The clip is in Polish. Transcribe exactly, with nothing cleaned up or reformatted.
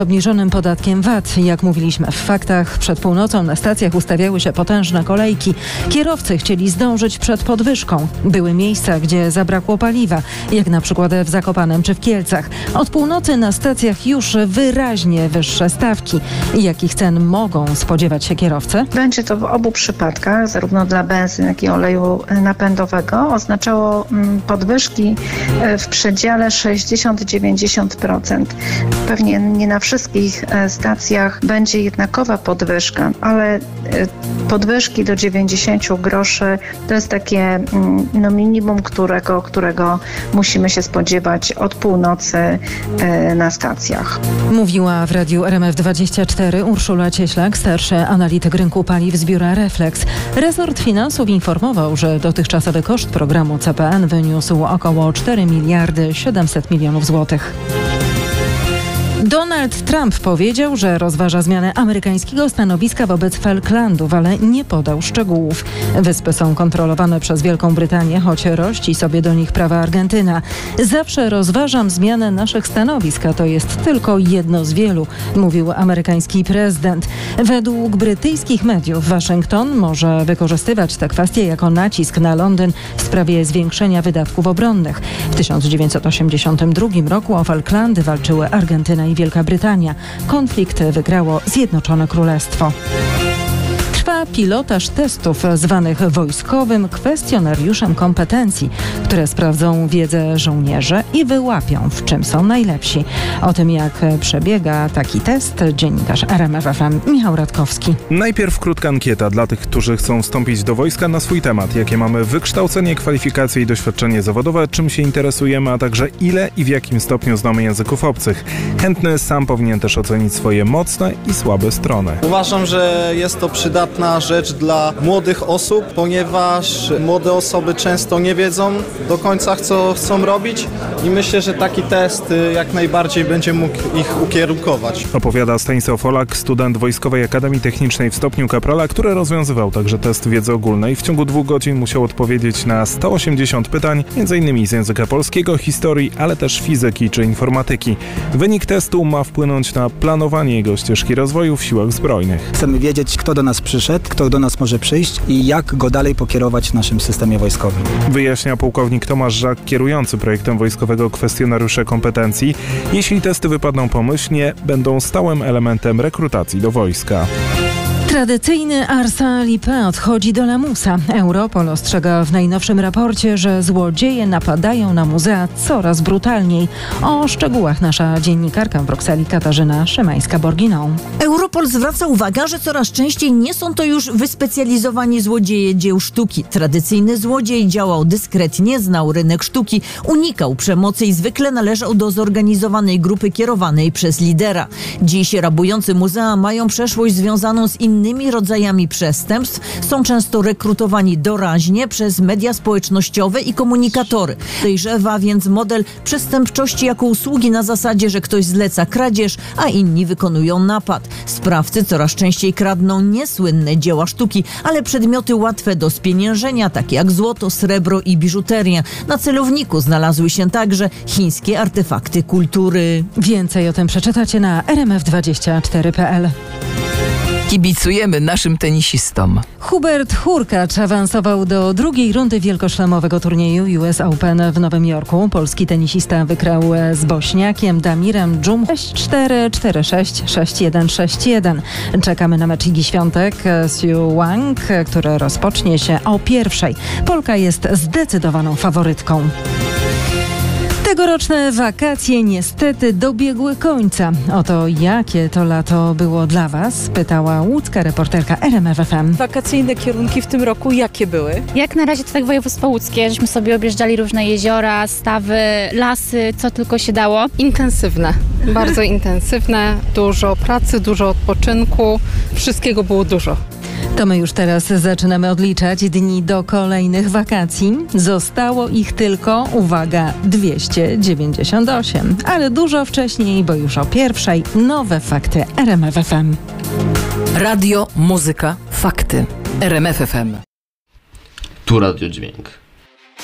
Obniżonym podatkiem V A T. Jak mówiliśmy w faktach, przed północą na stacjach ustawiały się potężne kolejki. Kierowcy chcieli zdążyć przed podwyżką. Były miejsca, gdzie zabrakło paliwa, jak na przykład w Zakopanem czy w Kielcach. Od północy na stacjach już wyraźnie wyższe stawki. Jakich cen mogą spodziewać się kierowcy? Będzie to w obu przypadkach, zarówno dla benzyn, jak i oleju napędowego, oznaczało podwyżki w przedziale sześćdziesiąt do dziewięćdziesięciu procent. Pewnie nie na wszystkich stacjach będzie jednakowa podwyżka, ale podwyżki do dziewięćdziesięciu groszy to jest takie no, minimum, którego, którego musimy się spodziewać od północy na stacjach. Mówiła w radiu R M F dwadzieścia cztery Urszula Cieślak, starszy analityk rynku paliw z biura Reflex. Resort Finansów informował, że dotychczasowy koszt programu C P N wyniósł około cztery miliardy siedemset milionów złotych. Donald Trump powiedział, że rozważa zmianę amerykańskiego stanowiska wobec Falklandów, ale nie podał szczegółów. Wyspy są kontrolowane przez Wielką Brytanię, choć rości sobie do nich prawa Argentyna. Zawsze rozważam zmianę naszych stanowisk, a to jest tylko jedno z wielu, mówił amerykański prezydent. Według brytyjskich mediów Waszyngton może wykorzystywać tę kwestię jako nacisk na Londyn w sprawie zwiększenia wydatków obronnych. W tysiąc dziewięćset osiemdziesiątym drugim roku o Falklandy walczyły Argentyna i Wielka Brytania. Konflikt wygrało Zjednoczone Królestwo. Trwa pilotaż testów zwanych wojskowym kwestionariuszem kompetencji, które sprawdzą wiedzę żołnierzy i wyłapią, w czym są najlepsi. O tym, jak przebiega taki test, dziennikarz R M F F M Michał Radkowski. Najpierw krótka ankieta dla tych, którzy chcą wstąpić do wojska na swój temat. Jakie mamy wykształcenie, kwalifikacje i doświadczenie zawodowe, czym się interesujemy, a także ile i w jakim stopniu znamy języków obcych. Chętny sam powinien też ocenić swoje mocne i słabe strony. Uważam, że jest to przydatne rzecz dla młodych osób, ponieważ młode osoby często nie wiedzą do końca, co chcą robić i myślę, że taki test jak najbardziej będzie mógł ich ukierunkować. Opowiada Stanisław Olak, student Wojskowej Akademii Technicznej w stopniu kaprala, który rozwiązywał także test wiedzy ogólnej. W ciągu dwóch godzin musiał odpowiedzieć na sto osiemdziesiąt pytań, między innymi z języka polskiego, historii, ale też fizyki czy informatyki. Wynik testu ma wpłynąć na planowanie jego ścieżki rozwoju w siłach zbrojnych. Chcemy wiedzieć, kto do nas przyszedł, kto do nas może przyjść i jak go dalej pokierować w naszym systemie wojskowym. Wyjaśnia pułkownik Tomasz Żak, kierujący projektem wojskowego kwestionariusza kompetencji. Jeśli testy wypadną pomyślnie, będą stałym elementem rekrutacji do wojska. Tradycyjny Arsène Lupin odchodzi do lamusa. Europol ostrzega w najnowszym raporcie, że złodzieje napadają na muzea coraz brutalniej. O szczegółach nasza dziennikarka w Brukseli Katarzyna Szymańska-Borginą. Europol zwraca uwagę, że coraz częściej nie są to już wyspecjalizowani złodzieje dzieł sztuki. Tradycyjny złodziej działał dyskretnie, znał rynek sztuki, unikał przemocy i zwykle należał do zorganizowanej grupy kierowanej przez lidera. Dziś rabujący muzea mają przeszłość związaną z innymi innymi rodzajami przestępstw, są często rekrutowani doraźnie przez media społecznościowe i komunikatory. Dojrzewa więc model przestępczości jako usługi na zasadzie, że ktoś zleca kradzież, a inni wykonują napad. Sprawcy coraz częściej kradną niesłynne dzieła sztuki, ale przedmioty łatwe do spieniężenia, takie jak złoto, srebro i biżuteria. Na celowniku znalazły się także chińskie artefakty kultury. Więcej o tym przeczytacie na R M F dwadzieścia cztery kropka p l. Kibicujemy naszym tenisistom. Hubert Hurkacz awansował do drugiej rundy wielkoszlemowego turnieju U S Open w Nowym Jorku. Polski tenisista wygrał z Bośniakiem Damirem Dżum sześć cztery, cztery sześć, sześć jeden, sześć jeden. Czekamy na mecz Igi Świątek Siu Wang, który rozpocznie się o pierwszej. Polka jest zdecydowaną faworytką. Tegoroczne wakacje niestety dobiegły końca. O to, jakie to lato było dla Was, pytała łódzka reporterka R M F F M. Wakacyjne kierunki w tym roku jakie były? Jak na razie to tak województwo łódzkie, żeśmy sobie objeżdżali różne jeziora, stawy, lasy, co tylko się dało. Intensywne, bardzo intensywne, dużo pracy, dużo odpoczynku, wszystkiego było dużo. To my już teraz zaczynamy odliczać dni do kolejnych wakacji. Zostało ich tylko, uwaga, dwieście dziewięćdziesiąt osiem. Ale dużo wcześniej, bo już o pierwszej nowe fakty R M F F M. Radio, muzyka, fakty. R M F F M. Tu Radio Dźwięk.